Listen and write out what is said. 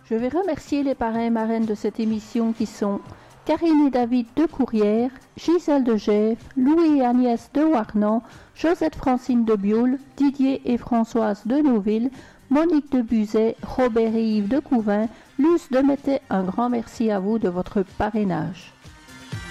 Je vais remercier les parrains et marraines de cette émission qui sont Karine et David de Courrières, Gisèle de Gèves, Louis et Agnès de Warnan, Josette Francine de Bioul, Didier et Françoise de Nouville, Monique de Buzet, Robert et Yves de Couvin, Luce de Mettet. Un grand merci à vous de votre parrainage.